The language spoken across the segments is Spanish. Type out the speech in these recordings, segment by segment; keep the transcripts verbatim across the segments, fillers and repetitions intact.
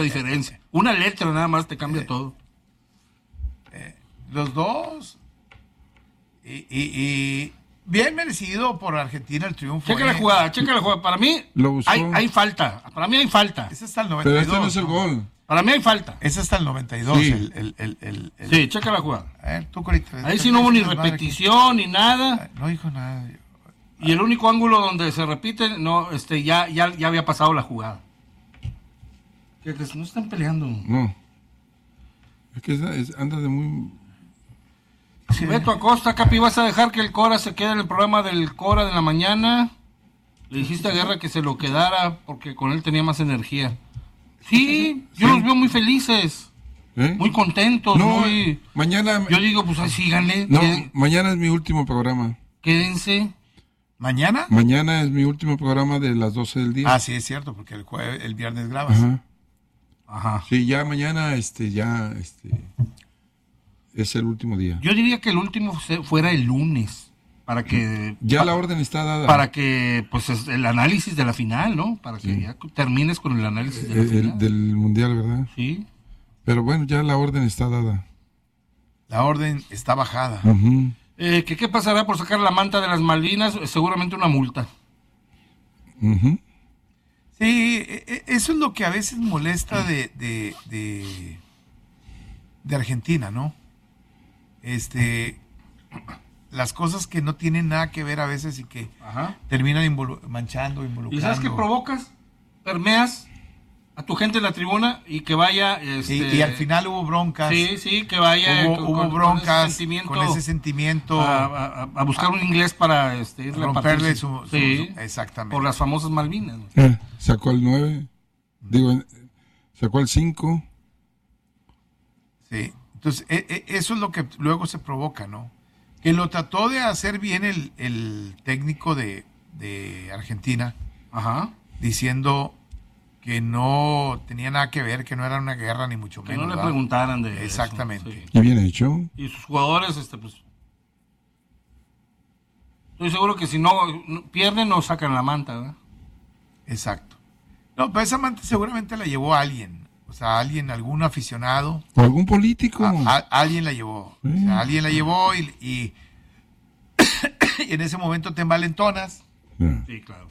diferencia. Una letra nada más te cambia eh, todo. Eh, los dos. Y, y, y bien merecido por Argentina el triunfo. Checa la jugada, checa la jugada. Para mí hay, hay falta. Para mí hay falta. Ese está el noventa y dos. Pero este no es el gol. Para mí hay falta. Ese está el noventa y dos. Sí, el, el, el, el, el, sí, checa la jugada. A ver, tú, Corita, ahí sí no hubo ni repetición ni nada. No dijo nada. Y el único ángulo donde se repite, no, este, ya, ya, ya había pasado la jugada. Que, que no están peleando. No. Es que es, es, anda de muy... Si Beto Acosta, Capi, ¿vas a dejar que el Cora se quede en el programa del Cora de la mañana? Le dijiste a Guerra que se lo quedara porque con él tenía más energía. Sí, yo sí. Los veo muy felices. ¿Eh? Muy contentos. No, muy... mañana... Yo digo, pues así síganle. No, queden... mañana es mi último programa. Quédense. ¿Mañana? Mañana es mi último programa de las doce del día. Ah, sí, es cierto, porque el jueves, el viernes grabas. Ajá. Ajá. Sí, ya mañana, este, ya, este, es el último día. Yo diría que el último fuera el lunes, para que... Ya pa, la orden está dada. Para que, pues, el análisis de la final, ¿no? Para que sí. Ya termines con el análisis de la el, final. El, del mundial, ¿verdad? Sí. Pero bueno, ya la orden está dada. La orden está bajada. Uh-huh. Eh, ¿que ¿Qué pasará por sacar la manta de las Malvinas? Seguramente una multa. Uh-huh. Sí, eso es lo que a veces molesta de, de, de, de Argentina, ¿no? Este, las cosas que no tienen nada que ver a veces y que Ajá. terminan involu- manchando, involucrando. ¿Y sabes qué provocas? Permeas a tu gente en la tribuna y que vaya... Este... Y, y al final hubo broncas. Sí, sí, que vaya... Hubo, con, hubo con, broncas con ese sentimiento, con ese sentimiento a, a, a buscar un inglés para este, irle romperle a su, su, sí, su... Exactamente. Por las famosas Malvinas. ¿No? Eh, sacó el nueve. Digo, sacó el cinco. Sí. Entonces, e, e, eso es lo que luego se provoca, ¿no? Que lo trató de hacer bien el, el técnico de, de Argentina. Ajá. Diciendo... que no tenía nada que ver, que no era una guerra ni mucho que menos. Que no le ¿verdad? preguntaran de Exactamente. Eso, sí. Y bien hecho. Y sus jugadores, este, pues... Estoy seguro que si no, no pierden, no sacan la manta, ¿verdad? Exacto. No, pero esa manta seguramente la llevó alguien. O sea, alguien, algún aficionado. O algún político. A, a, alguien la llevó. Sí. O sea, alguien la llevó y, y, y en ese momento te envalentonas. Sí, sí claro.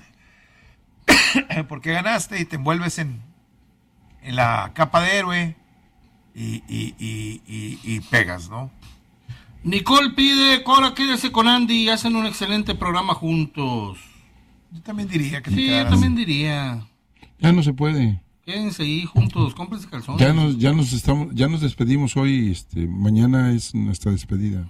Porque ganaste y te envuelves en, en la capa de héroe y, y, y, y, y pegas, ¿no? Nicole pide, Cora, quédese con Andy y hacen un excelente programa juntos. Yo también diría que sí, te quedaras. yo también diría. Ya no se puede. Quédense ahí juntos, cómprense calzones. Ya nos, ya nos estamos, ya nos despedimos hoy, este, mañana es nuestra despedida.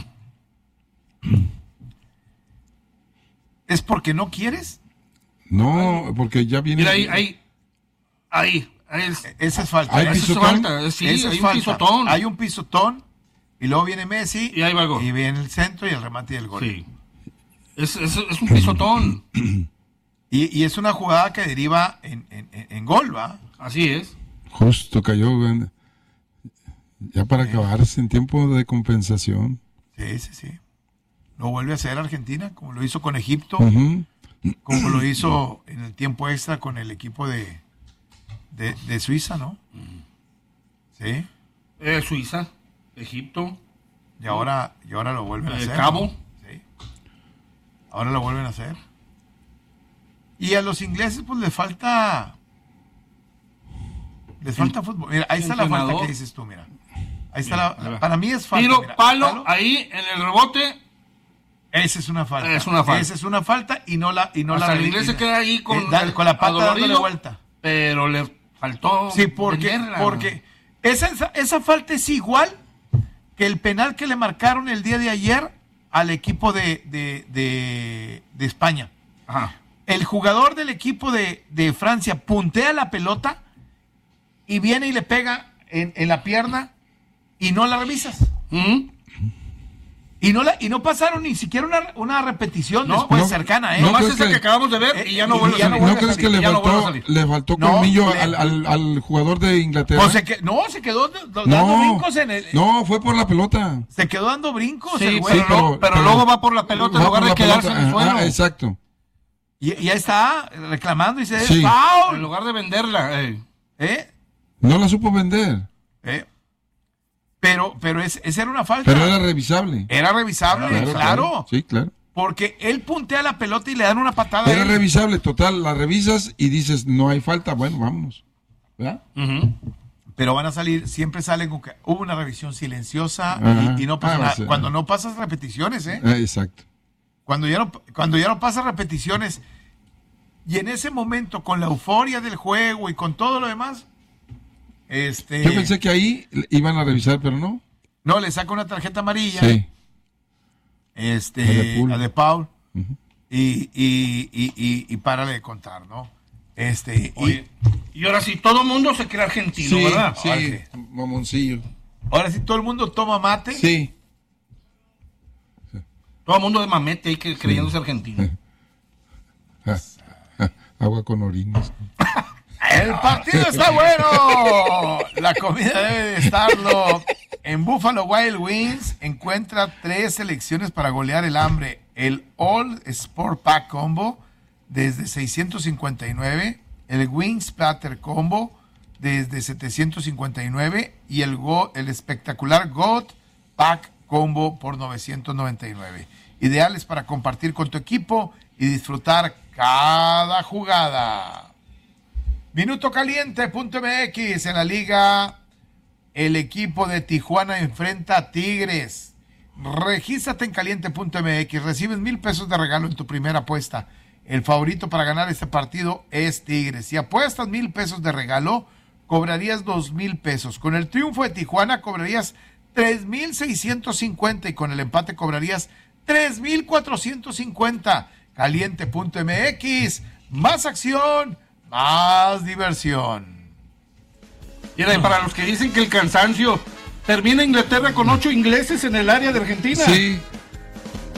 ¿Es porque no quieres? No, porque ya viene... Mira, ahí, ahí, ahí. ahí es, esa es falta. ¿Hay Esa pisotón? Es falta. Sí, esa hay es un falta. pisotón. Hay un pisotón y luego viene Messi y ahí va el gol. Y viene el centro y el remate y el gol. Sí. Es, es, es un pisotón. y, y es una jugada que deriva en, en, en gol, ¿va? Así es. Justo cayó, ya para sí. acabarse en tiempo de compensación. Sí, sí, sí. Lo vuelve a hacer Argentina, como lo hizo con Egipto. Uh-huh. Como lo hizo en el tiempo extra con el equipo de, de, de Suiza, ¿no? Sí. Eh, Suiza, Egipto. Y ahora, y ahora lo vuelven a eh, hacer. Cabo. ¿no? Sí. Ahora lo vuelven a hacer. Y a los ingleses, pues les falta. Les falta fútbol. Mira, ahí está la falta que dices tú, mira. Ahí está mira, la. Ahí para mí es falta. Tiro, mira, palo, palo, ahí en el rebote. Esa es una falta. Es una falta. Esa es una falta y no la y no Hasta la el inglés se queda ahí con, eh, da, con la pata dándole vuelta. Pero le faltó. Sí, porque, venderla, porque esa, esa, esa falta es igual que el penal que le marcaron el día de ayer al equipo de, de, de, de España. Ajá. El jugador del equipo de, de Francia puntea la pelota y viene y le pega en, en la pierna y no la revisas. ¿Mm? Y no la, y no pasaron ni siquiera una, una repetición no, después no, cercana, ¿eh? No más esa que, que acabamos de ver y ya no vuelve a salir. ¿No crees que le faltó, le faltó colmillo no, al, al, al jugador de Inglaterra? Pues se que, no, se quedó dando no, brincos en el... No, fue por la pelota. Se quedó dando brincos sí, el güey. Sí, pero, pero, pero, pero luego va por la pelota en lugar de quedarse pelota. en el suelo. Ah, exacto. Y, y ahí está reclamando y dice, sí. ¡foul! En lugar de venderla. Eh. ¿Eh? No la supo vender. ¿Eh? Pero, pero es, esa era una falta. Pero era revisable. Era revisable, claro. claro. Sí, claro. Porque él puntea la pelota y le dan una patada. Era revisable, total, la revisas y dices, no hay falta, bueno, vamos. ¿Verdad? Uh-huh. Pero van a salir, siempre salen con que hubo una revisión silenciosa y, y no pasa ah, nada. Sí. Cuando no pasas repeticiones, ¿eh? eh exacto. Cuando ya no, cuando ya no pasas repeticiones y en ese momento con la euforia del juego y con todo lo demás, este... Yo pensé que ahí iban a revisar, pero no. No, le saca una tarjeta amarilla. Sí. Este, a de, a de Paul, uh-huh. y, y, y, y, y párale de contar, ¿no? Este, Oye, y, y ahora sí, todo el mundo se cree argentino, sí, ¿verdad? Sí, Oye. mamoncillo. Ahora sí, todo el mundo toma mate. Sí. Todo el mundo de mamete ahí que, creyéndose argentino. Agua con orinas. El partido está bueno. La comida debe de estarlo. En Buffalo Wild Wings encuentra tres selecciones para golear el hambre. El All Sport Pack Combo desde seiscientos cincuenta y nueve, el Wings Platter Combo desde setecientos cincuenta y nueve y el, Go, el espectacular Goat Pack Combo por novecientos noventa y nueve. Ideales para compartir con tu equipo y disfrutar cada jugada. Minuto Caliente punto M X en la liga. El equipo de Tijuana enfrenta a Tigres. Regístrate en caliente punto M X. Recibes mil pesos de regalo en tu primera apuesta. El favorito para ganar este partido es Tigres. Si apuestas mil pesos de regalo, cobrarías dos mil pesos. Con el triunfo de Tijuana cobrarías tres mil seiscientos cincuenta y con el empate cobrarías tres mil cuatrocientos cincuenta. caliente punto M X. Más acción, más diversión. Y para los que dicen que el cansancio termina Inglaterra con ocho ingleses en el área de Argentina. Sí.